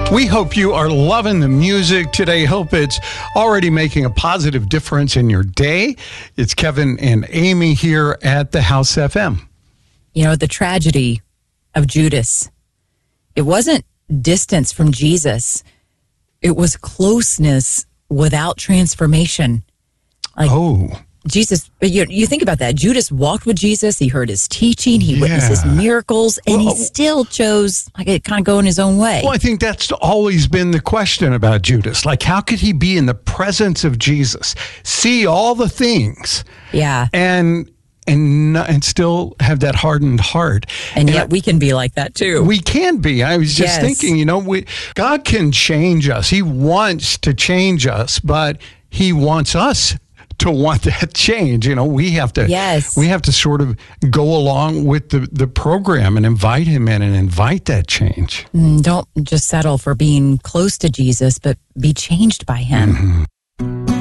We hope you are loving the music today. Hope it's already making a positive difference in your day. It's Kevin and Amy here at the House FM. You know, the tragedy of Judas, it wasn't distance from Jesus. It was closeness without transformation. Jesus, you think about that. Judas walked with Jesus. He heard his teaching. He witnessed his miracles, and he still chose kind of go in his own way. Well, I think that's always been the question about Judas. Like, how could he be in the presence of Jesus, see all the things, and still have that hardened heart? And yet we can be like that too. We can be. I was just thinking, God can change us. He wants to change us, but he wants us to want that change. We have to sort of go along with the program and invite him in and invite that change. Don't just settle for being close to Jesus, but be changed by him. Mm-hmm.